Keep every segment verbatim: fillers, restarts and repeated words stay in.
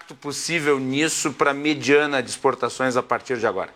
impacto possível nisso para a mediana de exportações a partir de agora?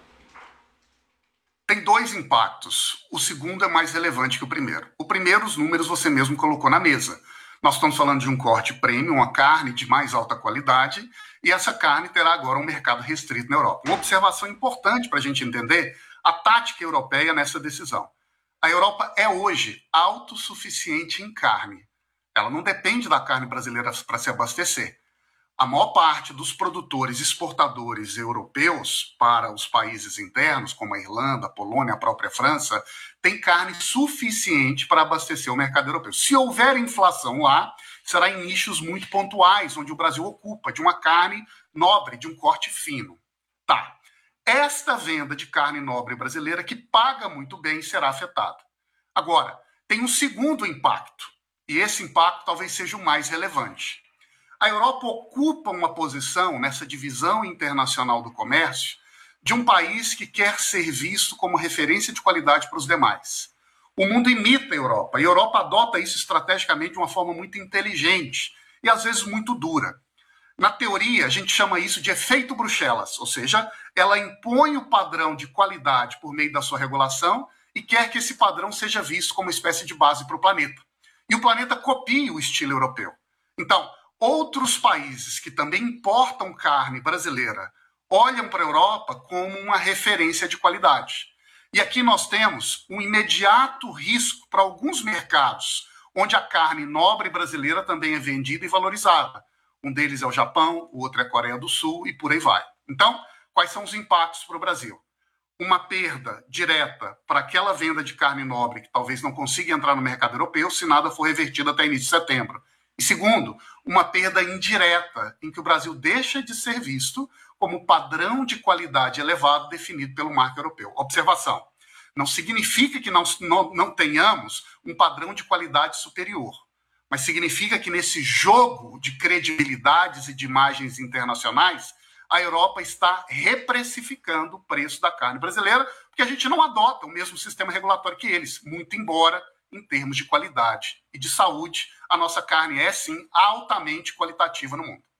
Tem dois impactos. O segundo é mais relevante que o primeiro. O primeiro, os números você mesmo colocou na mesa. Nós estamos falando de um corte premium, uma carne de mais alta qualidade, e essa carne terá agora um mercado restrito na Europa. Uma observação importante para a gente entender a tática europeia nessa decisão. A Europa é hoje autossuficiente em carne. Ela não depende da carne brasileira para se abastecer. A maior parte dos produtores exportadores europeus para os países internos, como a Irlanda, a Polônia, a própria França, tem carne suficiente para abastecer o mercado europeu. Se houver inflação lá, será em nichos muito pontuais, onde o Brasil ocupa, de uma carne nobre, de um corte fino. Tá. Esta venda de carne nobre brasileira, que paga muito bem, será afetada. Agora, tem um segundo impacto, e esse impacto talvez seja o mais relevante. A Europa ocupa uma posição nessa divisão internacional do comércio de um país que quer ser visto como referência de qualidade para os demais. O mundo imita a Europa, e a Europa adota isso estrategicamente de uma forma muito inteligente e às vezes muito dura. Na teoria, a gente chama isso de efeito Bruxelas, ou seja, ela impõe o padrão de qualidade por meio da sua regulação e quer que esse padrão seja visto como uma espécie de base para o planeta. E o planeta copia o estilo europeu. Então, outros países que também importam carne brasileira olham para a Europa como uma referência de qualidade. E aqui nós temos um imediato risco para alguns mercados, onde a carne nobre brasileira também é vendida e valorizada. Um deles é o Japão, o outro é a Coreia do Sul e por aí vai. Então, quais são os impactos para o Brasil? Uma perda direta para aquela venda de carne nobre que talvez não consiga entrar no mercado europeu se nada for revertido até início de setembro. E segundo, uma perda indireta, em que o Brasil deixa de ser visto como padrão de qualidade elevado definido pelo marco europeu. Observação, não significa que não, não, não tenhamos um padrão de qualidade superior, mas significa que nesse jogo de credibilidades e de imagens internacionais, a Europa está reprecificando o preço da carne brasileira, porque a gente não adota o mesmo sistema regulatório que eles, muito embora, em termos de qualidade e de saúde, a nossa carne é, sim, altamente qualitativa no mundo.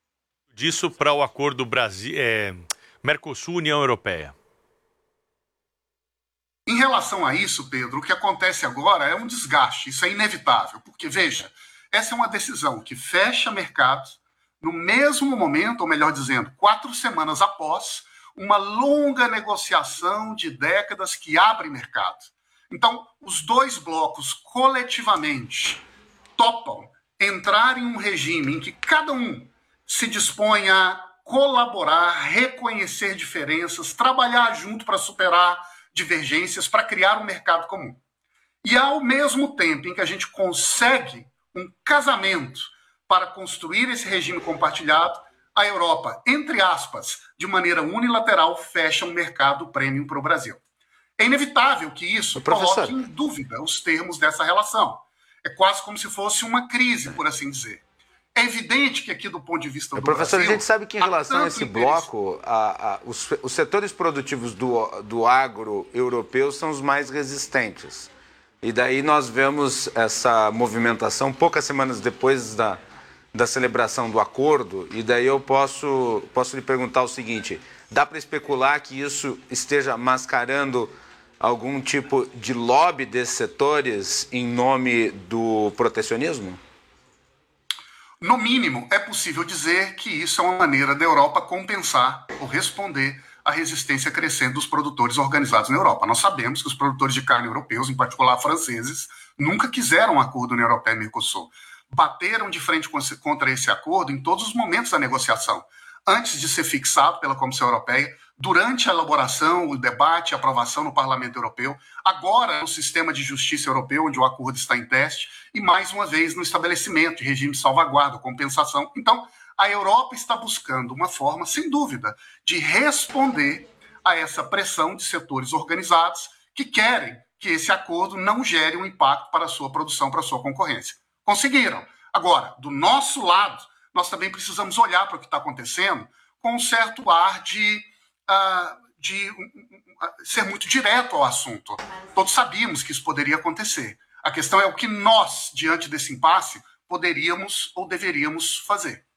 Disso para o acordo Brasil, é, Mercosul-União Europeia. Em relação a isso, Pedro, o que acontece agora é um desgaste, isso é inevitável, porque, veja, essa é uma decisão que fecha mercados no mesmo momento, ou melhor dizendo, quatro semanas após uma longa negociação de décadas que abre mercado. Então, os dois blocos coletivamente topam entrar em um regime em que cada um se dispõe a colaborar, reconhecer diferenças, trabalhar junto para superar divergências, para criar um mercado comum. E ao mesmo tempo em que a gente consegue um casamento para construir esse regime compartilhado, a Europa, entre aspas, de maneira unilateral, fecha um mercado premium para o Brasil. É inevitável que isso coloque em dúvida os termos dessa relação. É quase como se fosse uma crise, por assim dizer. É evidente que aqui, do ponto de vista do Professor, Brasil... a gente sabe que em relação a esse bloco, a, a, os, os setores produtivos do, do agro europeu são os mais resistentes. E daí nós vemos essa movimentação poucas semanas depois da, da celebração do acordo, e daí eu posso, posso lhe perguntar o seguinte, dá para especular que isso esteja mascarando algum tipo de lobby desses setores em nome do protecionismo? No mínimo, é possível dizer que isso é uma maneira da Europa compensar ou responder à resistência crescente dos produtores organizados na Europa. Nós sabemos que os produtores de carne europeus, em particular franceses, nunca quiseram um acordo União Europeia e Mercosul. Bateram de frente contra esse acordo em todos os momentos da negociação, antes de ser fixado pela Comissão Europeia, durante a elaboração, o debate e a aprovação no Parlamento Europeu, agora no sistema de justiça europeu, onde o acordo está em teste, e mais uma vez no estabelecimento de regime de salvaguarda, compensação. Então, a Europa está buscando uma forma, sem dúvida, de responder a essa pressão de setores organizados que querem que esse acordo não gere um impacto para a sua produção, para a sua concorrência. Conseguiram. Agora, do nosso lado, nós também precisamos olhar para o que está acontecendo com um certo ar de, uh, de uh, uh, ser muito direto ao assunto. Todos sabíamos que isso poderia acontecer. A questão é o que nós, diante desse impasse, poderíamos ou deveríamos fazer.